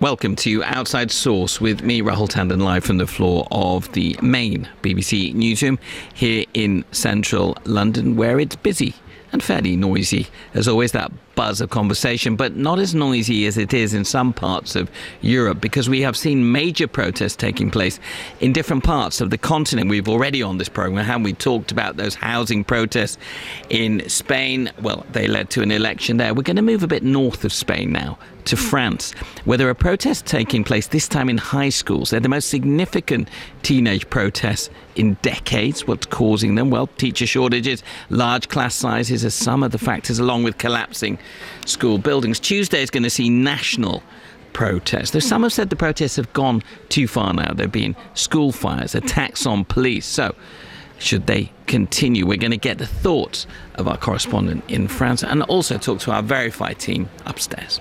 Welcome to Outside Source with me, Rahul Tandon, live from the floor of the main BBC newsroom here in central London, where it's busy and fairly noisy. There's always that buzz of conversation, but not as noisy as it is in some parts of Europe, because we have seen major protests taking place in different parts of the continent. We've already on this programme, we talked about those housing protests in Spain. Well, they led to an election there. We're going to move a bit north of Spain now to France, where there are protests taking place, this time in high schools. They're the most significant teenage protests in decades. What's causing them? Well, teacher shortages, large class sizes are some of the factors, along with collapsing school buildings. Tuesday is going to see national protests. Though some have said the protests have gone too far now. There have been school fires, attacks on police. So, should they continue? We're going to get the thoughts of our correspondent in France and also talk to our verified team upstairs.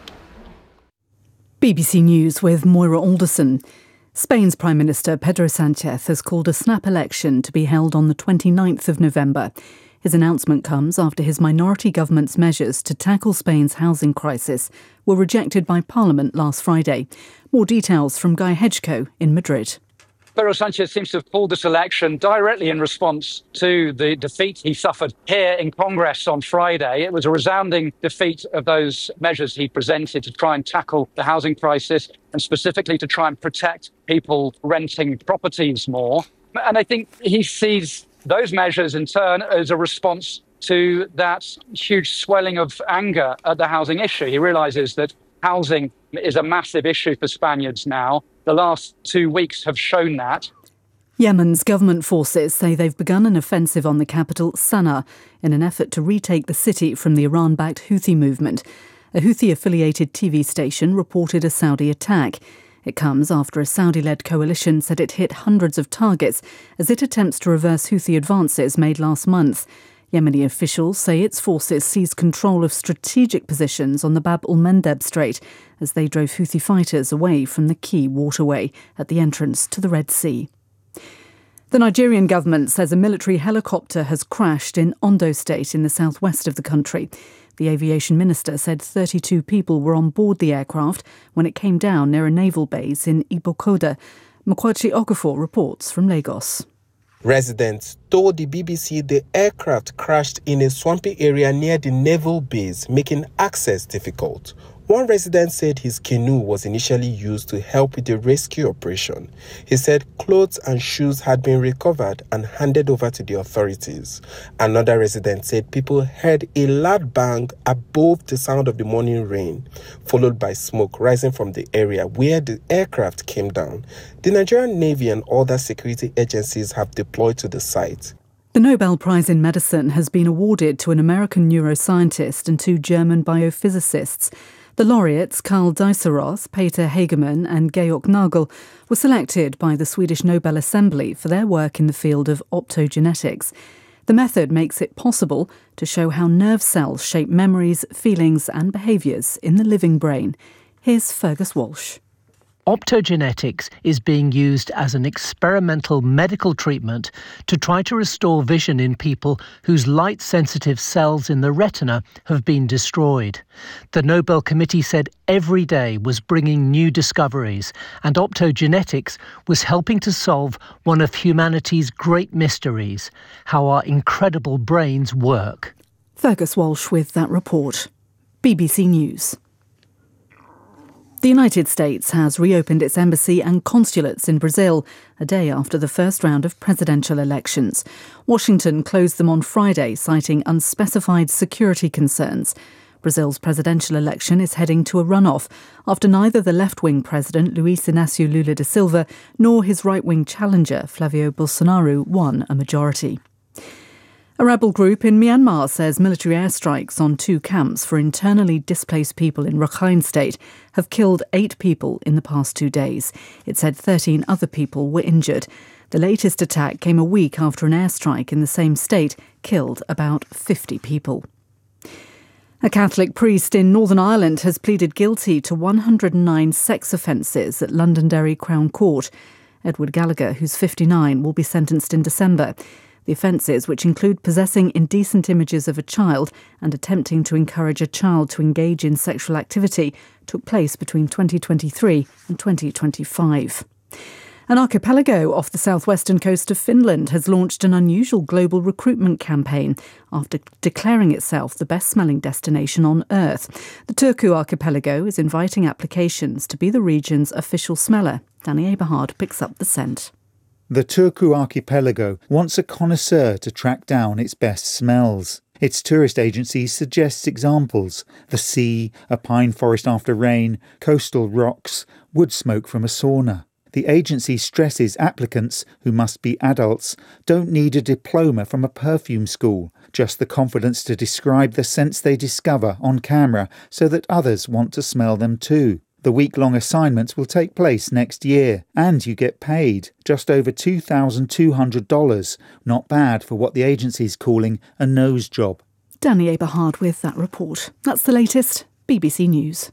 BBC News with Moira Alderson. Spain's Prime Minister Pedro Sánchez has called a snap election to be held on the 29th of November. His announcement comes after his minority government's measures to tackle Spain's housing crisis were rejected by Parliament last Friday. More details from Guy Hedgecoe in Madrid. Pedro Sánchez seems to have called this election directly in response to the defeat he suffered here in Congress on Friday. It was a resounding defeat of those measures he presented to try and tackle the housing crisis and specifically to try and protect people renting properties more. And I think he sees those measures in turn as a response to that huge swelling of anger at the housing issue. He realises that housing is a massive issue for Spaniards now. The last 2 weeks have shown that. Yemen's government forces say they've begun an offensive on the capital, Sana'a, in an effort to retake the city from the Iran-backed Houthi movement. A Houthi-affiliated TV station reported a Saudi attack. It comes after a Saudi-led coalition said it hit hundreds of targets as it attempts to reverse Houthi advances made last month. Yemeni officials say its forces seized control of strategic positions on the Bab al-Mandeb Strait as they drove Houthi fighters away from the key waterway at the entrance to the Red Sea. The Nigerian government says a military helicopter has crashed in Ondo State in the southwest of the country. The aviation minister said 32 people were on board the aircraft when it came down near a naval base in Ibokoda. Mokwachi Okafor reports from Lagos. Residents told the BBC the aircraft crashed in a swampy area near the naval base, making access difficult. One resident said his canoe was initially used to help with the rescue operation. He said clothes and shoes had been recovered and handed over to the authorities. Another resident said people heard a loud bang above the sound of the morning rain, followed by smoke rising from the area where the aircraft came down. The Nigerian Navy and other security agencies have deployed to the site. The Nobel Prize in Medicine has been awarded to an American neuroscientist and 2 German biophysicists. The laureates, Karl Diceros, Peter Hagemann and Georg Nagel, were selected by the Swedish Nobel Assembly for their work in the field of optogenetics. The method makes it possible to show how nerve cells shape memories, feelings and behaviours in the living brain. Here's Fergus Walsh. Optogenetics is being used as an experimental medical treatment to try to restore vision in people whose light-sensitive cells in the retina have been destroyed. The Nobel Committee said every day was bringing new discoveries, and optogenetics was helping to solve one of humanity's great mysteries, how our incredible brains work. Fergus Walsh with that report. BBC News. The United States has reopened its embassy and consulates in Brazil a day after the first round of presidential elections. Washington closed them on Friday, citing unspecified security concerns. Brazil's presidential election is heading to a runoff after neither the left-wing president Luiz Inácio Lula da Silva nor his right-wing challenger Flávio Bolsonaro won a majority. A rebel group in Myanmar says military airstrikes on 2 camps for internally displaced people in Rakhine State have killed 8 people in the past 2 days. It said 13 other people were injured. The latest attack came a week after an airstrike in the same state killed about 50 people. A Catholic priest in Northern Ireland has pleaded guilty to 109 sex offences at Londonderry Crown Court. Edward Gallagher, who's 59, will be sentenced in December. The offences, which include possessing indecent images of a child and attempting to encourage a child to engage in sexual activity, took place between 2023 and 2025. An archipelago off the southwestern coast of Finland has launched an unusual global recruitment campaign after declaring itself the best-smelling destination on Earth. The Turku archipelago is inviting applications to be the region's official smeller. Danny Eberhard picks up the scent. The Turku archipelago wants a connoisseur to track down its best smells. Its tourist agency suggests examples: the sea, a pine forest after rain, coastal rocks, wood smoke from a sauna. The agency stresses applicants, who must be adults, don't need a diploma from a perfume school, just the confidence to describe the scents they discover on camera so that others want to smell them too. The week-long assignments will take place next year, and you get paid just over $2,200. Not bad for what the agency's calling a nose job. Danny Eberhard with that report. That's the latest. BBC News.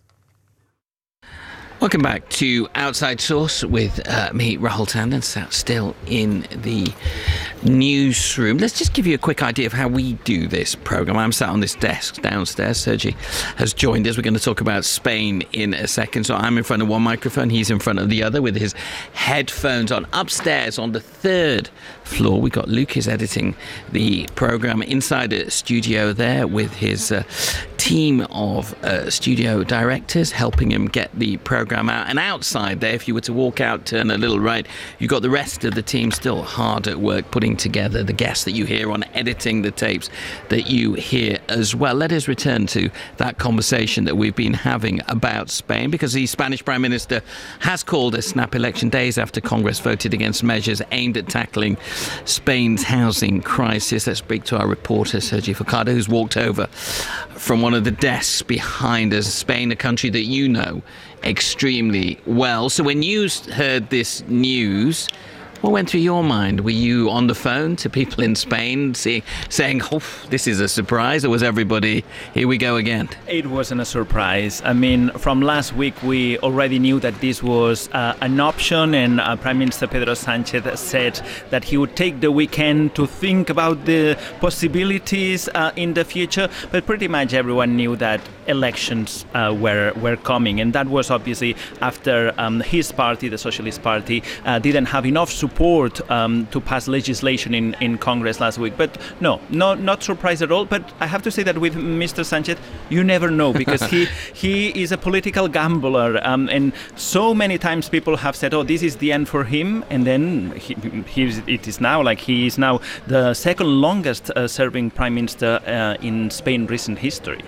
Welcome back to Outside Source with me, Rahul Tandon, sat still in the newsroom. Let's just give you a quick idea of how we do this programme. I'm sat on this desk downstairs. Sergi has joined us. We're going to talk about Spain in a second. So I'm in front of one microphone, he's in front of the other with his headphones on. Upstairs on the third floor, we got Luke is editing the programme inside a studio there with his team of studio directors helping him get the programme out. And outside there, if you were to walk out, turn a little right, you've got the rest of the team still hard at work putting together the guests that you hear on, editing the tapes that you hear as well. Let us return to that conversation that we've been having about Spain, because the Spanish Prime Minister has called a snap election days after Congress voted against measures aimed at tackling Spain's housing crisis. Let's speak to our reporter, Sergi Furcado, who's walked over from one of the desks behind us. Spain, a country that you know extremely well. So when you heard this news, what went through your mind? Were you on the phone to people in Spain saying, oh, this is a surprise, or was everybody, here we go again? It wasn't a surprise. I mean, from last week, we already knew that this was an option, and Prime Minister Pedro Sánchez said that he would take the weekend to think about the possibilities in the future. But pretty much everyone knew that elections were coming, and that was obviously after his party, the Socialist Party, didn't have enough support to pass legislation in Congress last week. But not surprised at all. But I have to say that with Mr. Sánchez, you never know, because he is a political gambler, and so many times people have said, oh, this is the end for him, and then it is now like he is now the second longest serving Prime Minister in Spain recent history.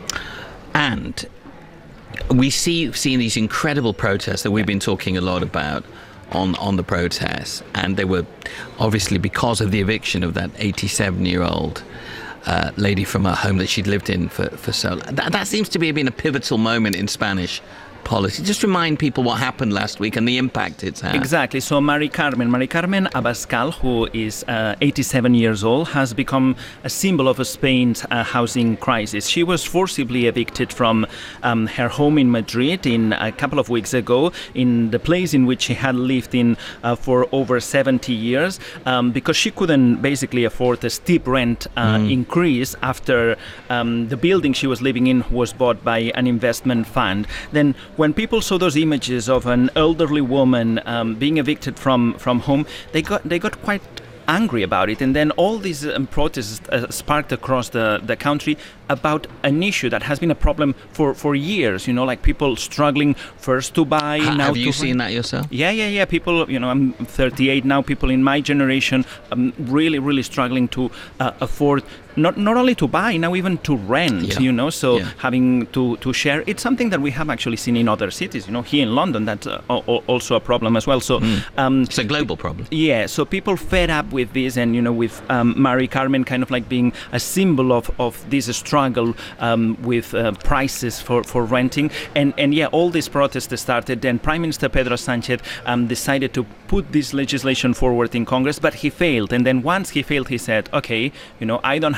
And we've seen these incredible protests that we've been talking a lot about on the protests, and they were obviously because of the eviction of that 87-year-old lady from her home that she'd lived in for so long. That seems to be been a pivotal moment in Spanish policy. Just remind people what happened last week and the impact it's had. Exactly. So Mari Carmen Abascal, who is 87 years old, has become a symbol of Spain's housing crisis. She was forcibly evicted from her home in Madrid a couple of weeks ago, in the place in which she had lived in for over 70 years, because she couldn't basically afford a steep rent increase after the building she was living in was bought by an investment fund. Then when people saw those images of an elderly woman being evicted from home, they got quite angry about it, and then all these protests sparked across the country about an issue that has been a problem for years, like people struggling first to buy. Have you seen that yourself? Yeah. People, I'm 38 now, people in my generation really struggling to afford not only to buy, now even to rent, having to share. It's something that we have actually seen in other cities, here in London, that's also a problem as well. So it's a global problem. Yeah, so people fed up with this, and with Mari Carmen kind of like being a symbol of this struggle with prices for renting, and all these protests started. Then Prime Minister Pedro Sánchez decided to put this legislation forward in Congress, but he failed. And then once he failed, he said, okay, I don't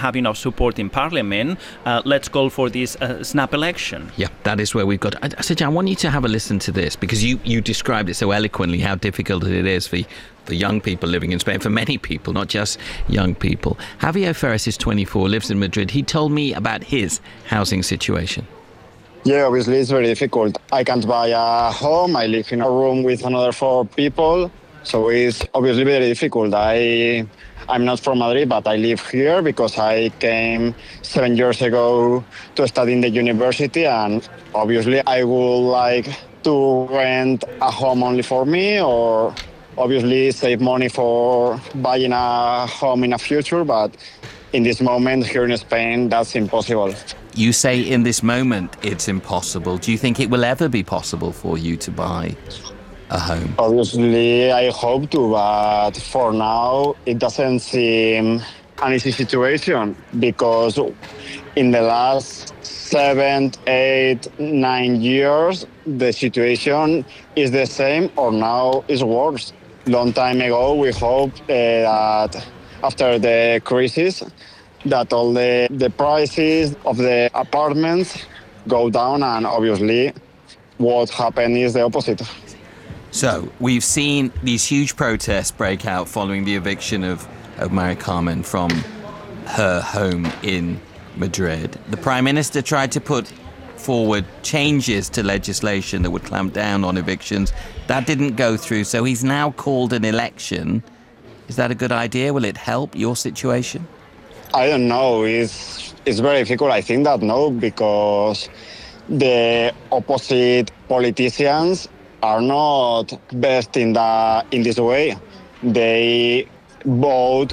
have enough support in Parliament, let's call for this snap election. Yeah, that is where we've got. Sajid, I want you to have a listen to this, because you described it so eloquently how difficult it is for young people living in Spain, for many people, not just young people. Javier Ferres is 24, lives in Madrid. He told me about his housing situation. Yeah, obviously it's very difficult. I can't buy a home. I live in a room with another 4 people. So it's obviously very difficult. I'm not from Madrid, but I live here because I came 7 years ago to study in the university. And obviously I would like to rent a home only for me, or obviously save money for buying a home in the future. But in this moment here in Spain, that's impossible. You say in this moment it's impossible. Do you think it will ever be possible for you to buy a home? Obviously, I hope to, but for now, it doesn't seem an easy situation, because in the last 7, 8, 9 years, the situation is the same or now is worse. Long time ago, we hoped that after the crisis, that all the prices of the apartments go down, and obviously what happened is the opposite. So we've seen these huge protests break out following the eviction of Mari Carmen from her home in Madrid. The Prime Minister tried to put forward changes to legislation that would clamp down on evictions. That didn't go through, so he's now called an election. Is that a good idea? Will it help your situation? I don't know. It's very difficult. I think that no, because the opposite politicians are not best in this way. They vote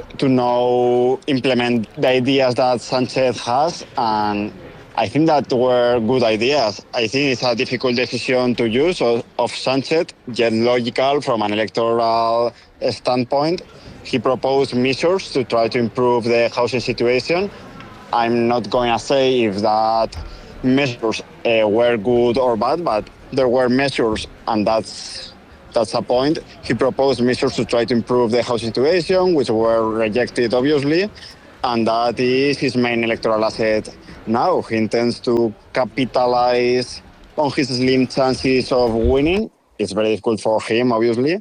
to implement the ideas that Sanchez has, and I think that were good ideas. I think it's a difficult decision to use of Sanchez, yet logical from an electoral standpoint. He proposed measures to try to improve the housing situation. I'm not going to say if that measures were good or bad, but there were measures, and that's a point. He proposed measures to try to improve the housing situation, which were rejected, obviously, and that is his main electoral asset now. He intends to capitalize on his slim chances of winning. It's very difficult for him, obviously,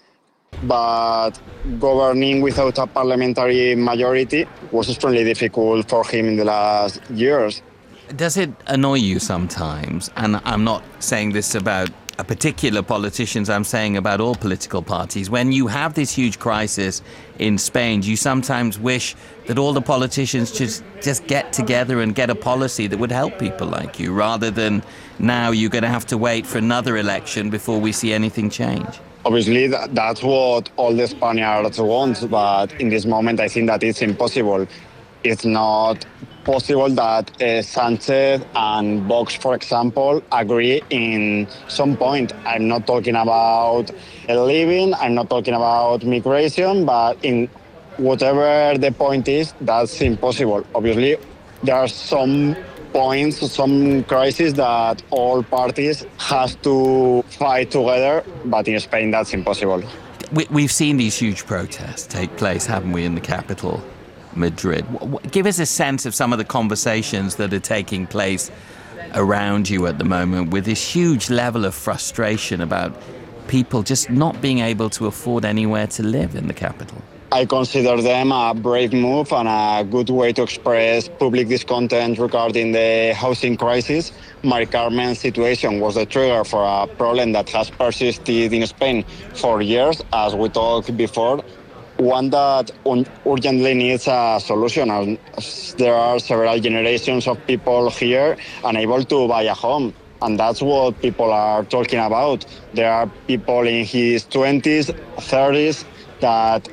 but governing without a parliamentary majority was extremely difficult for him in the last years. Does it annoy you sometimes? And I'm not saying this about a particular politicians, I'm saying about all political parties. When you have this huge crisis in Spain, do you sometimes wish that all the politicians should just get together and get a policy that would help people like you, rather than now you're going to have to wait for another election before we see anything change? Obviously, that's what all the Spaniards want, but in this moment, I think that it's impossible. It's not possible that Sanchez and Vox, for example, agree in some point. I'm not talking about living, I'm not talking about migration, but in whatever the point is, that's impossible. Obviously, there are some points, some crises that all parties have to fight together, but in Spain, that's impossible. We've seen these huge protests take place, haven't we, in the capital, Madrid. Give us a sense of some of the conversations that are taking place around you at the moment, with this huge level of frustration about people just not being able to afford anywhere to live in the capital. I consider them a brave move and a good way to express public discontent regarding the housing crisis. Mari Carmen's situation was the trigger for a problem that has persisted in Spain for years, as we talked before, one that urgently needs a solution. There are several generations of people here unable to buy a home, and that's what people are talking about. There are people in his 20s, 30s that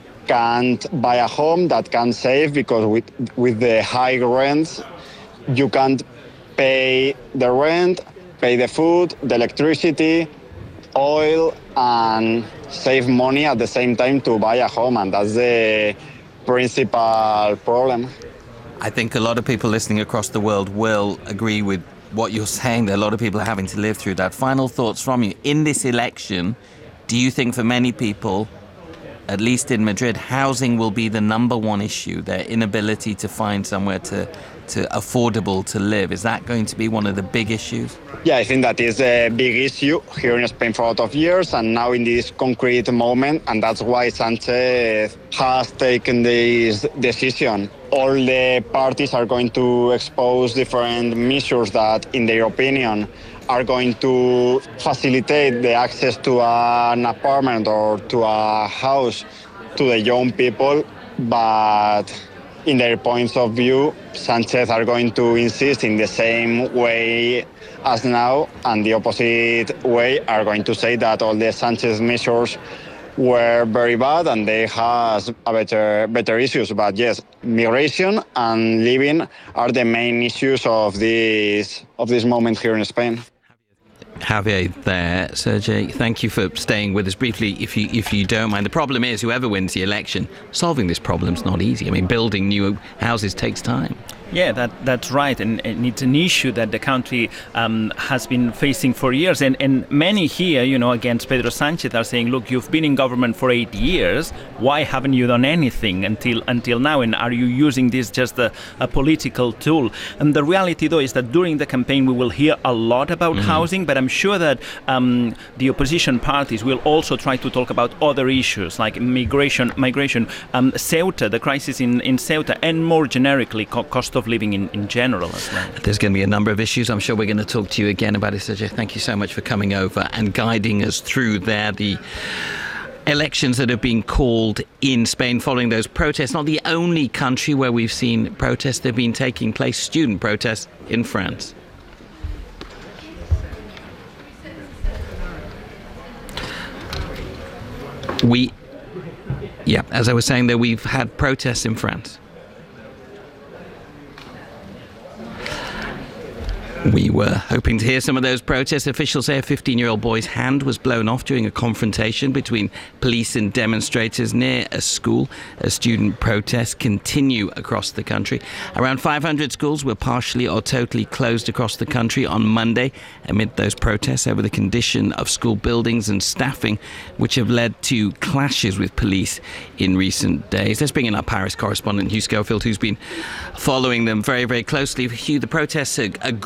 can't buy a home, that can't save, because with the high rents, you can't pay the rent, pay the food, the electricity, oil, and save money at the same time to buy a home, and that's the principal problem. I think a lot of people listening across the world will agree with what you're saying. That a lot of people are having to live through that. Final thoughts from you. In this election, do you think for many people at least in Madrid, housing will be the number one issue, their inability to find somewhere to affordable to live. Is that going to be one of the big issues? Yeah, I think that is a big issue here in Spain for a lot of years, and now in this concrete moment, and that's why Sánchez has taken this decision. All the parties are going to expose different measures that, in their opinion, are going to facilitate the access to an apartment or to a house to the young people, but in their points of view, Sánchez are going to insist in the same way as now, and the opposite way are going to say that all the Sánchez measures were very bad and they have better issues. But yes, migration and living are the main issues of this moment here in Spain. Javier there. Sergey, thank you for staying with us briefly, if you don't mind. The problem is, whoever wins the election, solving this problem's not easy. I mean, building new houses takes time. Yeah, that's right, and it's an issue that the country has been facing for years, and many here, against Pedro Sánchez are saying, look, you've been in government for 8 years, why haven't you done anything until now, and are you using this just a political tool? And the reality, though, is that during the campaign we will hear a lot about housing, but I'm sure that the opposition parties will also try to talk about other issues like migration, Ceuta, the crisis in Ceuta, and more generically, cost of living in general as well. There's going to be a number of issues. I'm sure we're going to talk to you again about it, Sergio. Thank you so much for coming over and guiding us through the elections that have been called in Spain following those protests. Not the only country where we've seen protests. They've been taking place, student protests in France. As I was saying there, we've had protests in France. We were hoping to hear some of those protests. Officials say a 15-year-old boy's hand was blown off during a confrontation between police and demonstrators near a school. As student protests continue across the country. Around 500 schools were partially or totally closed across the country on Monday amid those protests over the condition of school buildings and staffing, which have led to clashes with police in recent days. Let's bring in our Paris correspondent, Hugh Schofield, who's been following them very, very closely. Hugh, the protests are